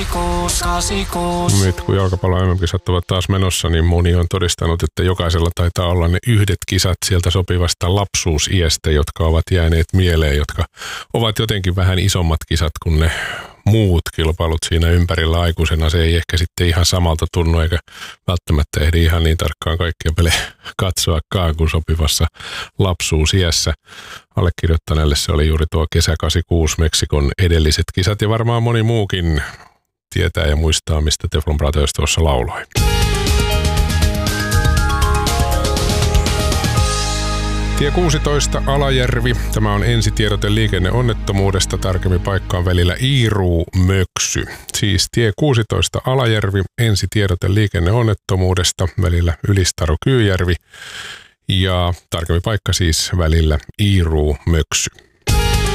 Nyt kun jalkapallon MM-kisat ovat taas menossa, niin moni on todistanut, että jokaisella taitaa olla ne yhdet kisat sieltä sopivasta lapsuusiästä, jotka ovat jääneet mieleen, jotka ovat jotenkin vähän isommat kisat kuin ne muut kilpailut siinä ympärillä. Aikuisena se ei ehkä sitten ihan samalta tunnu, eikä välttämättä ehdi ihan niin tarkkaan kaikkia pelejä katsoakaan kuin sopivassa lapsuusiässä. Allekirjoittaneelle se oli juuri tuo kesä 86 Meksikon edelliset kisat, ja varmaan moni muukin tietää ja muistaa, mistä Teflon Brothers tuossa lauloi. Tie 16 Alajärvi. Tämä on ensitiedote liikenneonnettomuudesta. Tarkemmin paikka on välillä Iiruu-Möksy. Siis tie 16 Alajärvi, ensitiedote liikenneonnettomuudesta välillä Ylistaro-Kyyjärvi. Ja tarkemmin paikka siis välillä Iiruu-Möksy.